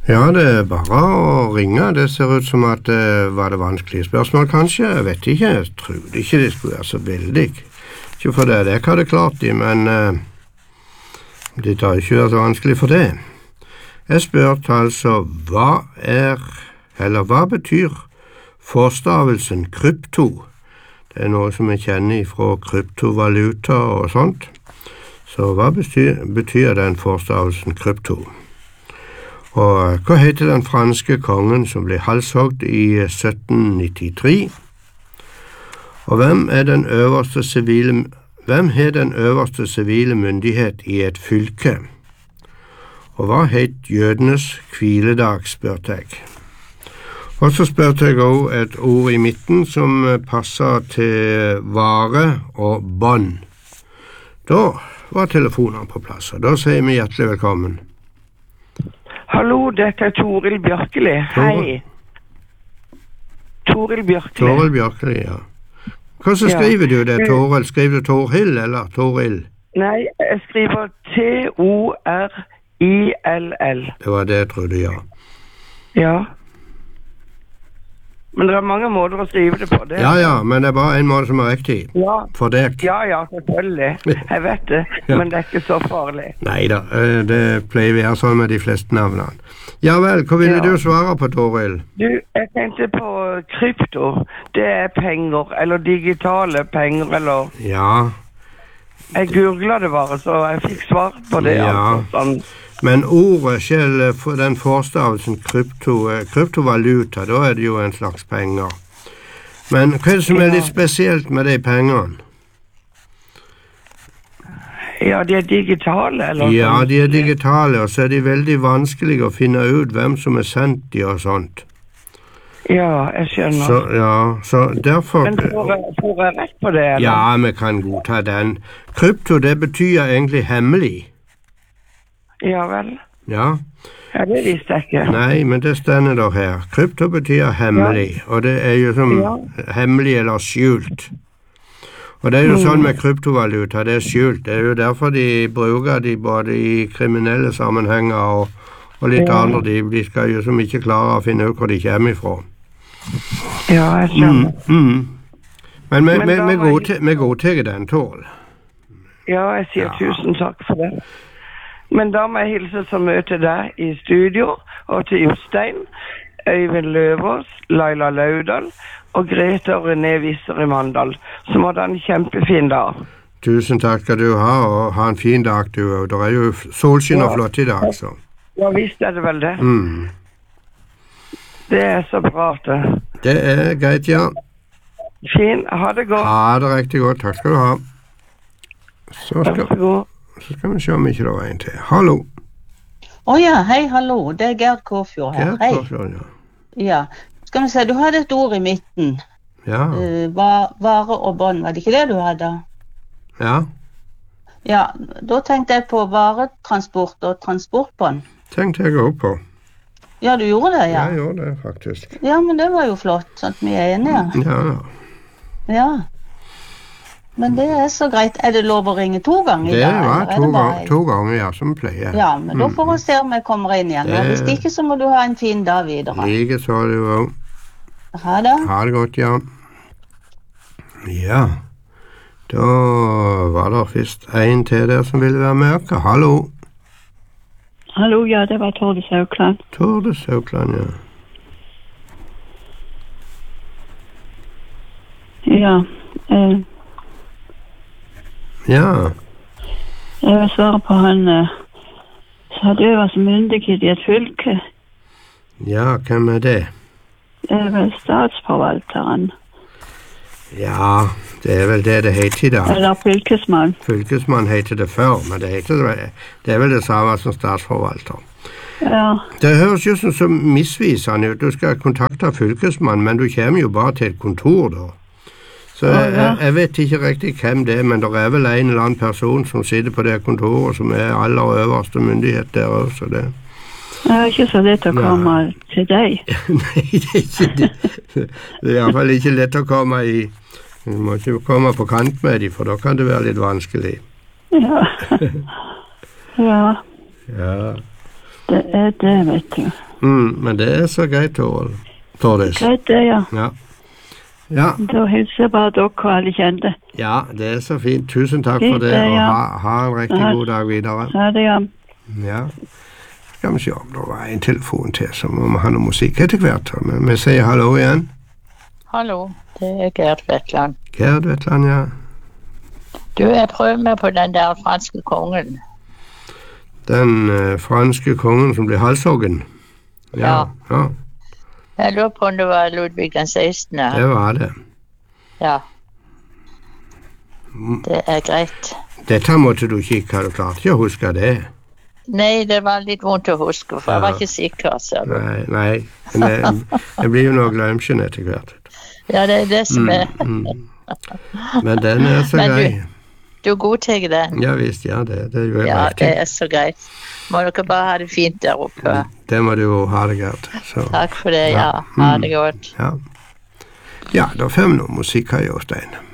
Ja, det er bare å ringe. Det ser ut som at var det vanskelige spørsmål, kanskje? Jeg vet ikke. Jeg trodde ikke det skulle være så veldig. Ikke for det. Det kan det klart de, men det tar ikke være så vanskelig for det. Jeg spurte altså, hva betyr forstavelsen krypto? Det er noe som jeg kjenner fra kryptovaluta og sånt. Så hva betyr den forstavelsen krypto? Og hva heter den franske kongen som ble halshogd i 1793? Og hvem har den øverste sivile myndighet i et fylke? Og hva het jødenes hviledag, spurte jeg. Og så spurte jeg også et ord i midten som passer til vare og bånd. Da var telefonene på plass, og da sier vi hjertelig velkommen. Hallo, dette er Toril Bjørkeli. Hei. Toril Bjørkeli. Toril Bjørkeli, ja. Hva så skriver du det, Toril? Skriver du Torhild eller Toril? Nei, jeg skriver T-O-R-I-L-L. Det var det jeg trodde, ja. Ja. Men det er mange måter å skrive det på. Det. Ja, men det er bare en måte som er riktig. Ja. For deg. Ja, selvfølgelig. Jeg vet det, men det er ikke så farlig. Neida, det pleier vi her sånn med de fleste navnene. Ja vel, hva ville du svare på, Toril? Du, jeg tenkte på krypto. Det er penger, eller digitale penger, eller... Ja. Jeg googlet det bare, så jeg fikk svar på det. Ja. Sånn. Men ordet selv, den forstavelsen kryptovaluta, da er det jo en slags penger. Men hva er det som er litt spesielt med de pengene? Ja, de er digitale, eller sånt? Ja, de er digitale, og så er de veldig vanskelige å finne ut hvem som er sendt de og sånt. Ja, jeg skjønner. Så derfor... Men får jeg rett på det, eller? Ja, vi kan godta den. Krypto, det betyr egentlig hemmelig. Ja vel. Ja. Ja, det visste jeg ikke. Nei, men det stender der her. Krypto betyr hemmelig, og det er jo som hemmelig eller skjult. Og det er jo sånn med kryptovaluta, det er skjult. Det er jo derfor de bruker de både i kriminelle sammenhenger og litt andre. De skal jo som ikke klare å finne ut hvor de kommer ifra. Ja, jeg skjønner. Men vi godtar den, Toril. Ja, jeg sier tusen takk for det. Men da må jeg hilse som møter deg i studio, og til Jostein, Øyvind Løvås, Laila Laudal og Grete og René Visser i Mandal, som hadde en kjempefin dag. Tusen takk skal du ha, og ha en fin dag du. Det er jo solskinn og flott i dag, så. Ja, visst er det vel det. Det er så bra det. Det er greit, ja. Fin, ha det godt. Ha det riktig godt, takk skal du ha. Så skal vi se om ikke det var en til. Hallo. Ja, hei, hallo. Det er Gerd Kåfjord her. Gerd Kåfjord, ja. Ja. Skal vi se, du hadde et ord i midten. Ja. Vare og bånd, var det ikke det du hadde? Ja. Ja, da tenkte jeg på varetransport og transportbånd. Tenkte jeg også på. Ja, du gjorde det, ja? Jeg gjorde det, faktisk. Ja, men det var jo flott, sånn at vi er enige. Ja. Men det er så greit. Er det lov å ringe 2 ganger i dag? Det var 2 ganger, ja, som pleier. Ja, men da får vi se om jeg kommer inn igjen. Men hvis ikke, så må du ha en fin dag videre. Like så du også. Ha det. Ha det godt, ja. Ja, da var det først en til der som ville være med. Hallo. Hallo, ja, det var Torde Saukland. Torde Saukland, ja. Ja, Ja. Jeg vil svare på han sa du var som myndighet i et fylke. Ja, hvem er det? Det er vel statsforvalteren. Ja, det er vel det heter i dag. Eller fylkesmann. Fylkesmann heter det før, men det er vel det samme som statsforvalter. Ja. Det høres jo så misvisende ut. Du skal kontakte fylkesmann, men du kommer jo bare til et kontor da. Så jeg vet ikke riktig hvem det er, men det er vel en eller annen person som sitter på det kontoret som er aller øverste myndighet der også, det. Det er ikke så lett å komme til deg. Nei, det er ikke det. Det er i hvert fall ikke lett å komme i. Du må ikke komme på kant med dem, for da kan det være litt vanskelig. Ja. Ja. Ja. Det er det, vet du. Men det så greit, Tordis. Greit det, ja. Ja. Da hilser jeg bare dere og alle kjente. Ja, det så fint. Tusen takk for det, og ha en riktig god dag videre. Ha det, ja. Ja. Skal vi se om det var en telefon til, så må vi ha noe musikk etter hvert. Men vi sier hallo igjen. Hallo, det Gerd Vetland. Gerd Vetland, ja. Du, jeg prøver meg på den der franske kongen. Den franske kongen som ble halshoggen? Ja. Jeg lurer på om det var Ludvig den 16. Det var det. Ja. Det greit. Dette måtte du kikke, har du klart ikke å huske det? Nei, det var litt vondt å huske, for jeg var ikke sikker, ser du. Nei, det blir jo noe glemsjen etter hvert. Ja, det det som Men den så grei. Du godtar den? Ja visst, ja, det gjør jeg. Ja, det så greit. Må dere bare ha det fint der oppe. Det må du jo ha det, Gerd. Takk for det, ja. Ha det godt. Ja, da får vi noe musikk her, Jostein.